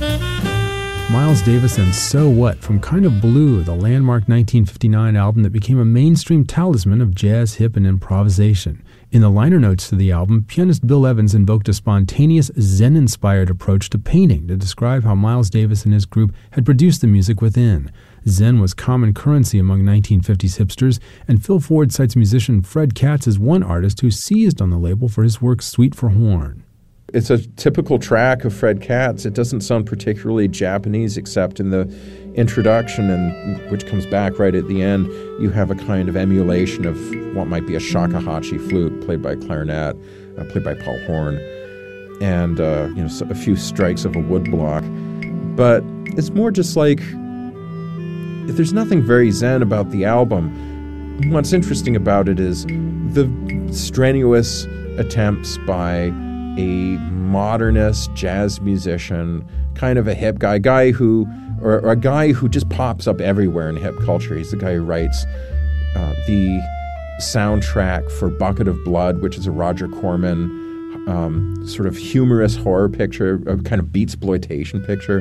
Miles Davis and So What from Kind of Blue, the landmark 1959 album that became a mainstream talisman of jazz, hip, and improvisation. In the liner notes to the album, pianist Bill Evans invoked a spontaneous Zen-inspired approach to painting to describe how Miles Davis and his group had produced the music within. Zen was common currency among 1950s hipsters, and Phil Ford cites musician Fred Katz as one artist who seized on the label for his work Suite for Horn. It's a typical track of Fred Katz. It doesn't sound particularly Japanese except in the introduction, and which comes back right at the end. You have a kind of emulation of what might be a shakuhachi flute played by clarinet, played by Paul Horn, and so a few strikes of a woodblock. But it's more just like, there's nothing very Zen about the album. What's interesting about it is the strenuous attempts by a modernist jazz musician, kind of a hip guy who just pops up everywhere in hip culture. He's the guy who writes the soundtrack for Bucket of Blood, which is a Roger Corman sort of humorous horror picture, a kind of beatsploitation picture.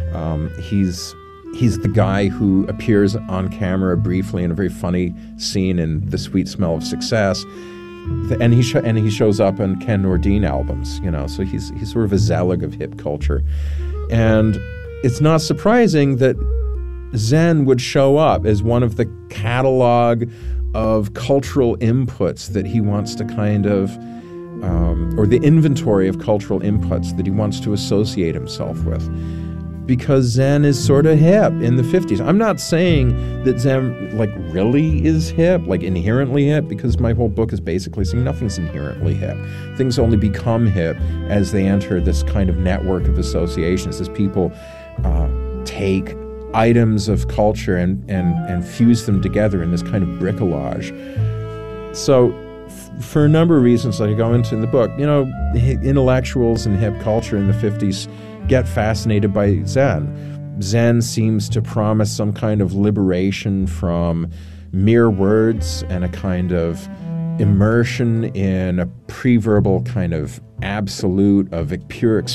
He's the guy who appears on camera briefly in a very funny scene in The Sweet Smell of Success. And he shows up on Ken Nordine albums, so he's sort of a Zelig of hip culture. And it's not surprising that Zen would show up as one of the catalog of cultural inputs that he wants to kind of, or the inventory of cultural inputs that he wants to associate himself with. Because Zen is sort of hip in the 50s. I'm not saying that Zen, really is hip, inherently hip, because my whole book is basically saying nothing's inherently hip. Things only become hip as they enter this kind of network of associations, as people take items of culture and fuse them together in this kind of bricolage. So for a number of reasons that I go into in the book, intellectuals in hip culture in the 50s get fascinated by Zen. Zen seems to promise some kind of liberation from mere words and a kind of immersion in a pre-verbal kind of absolute of pure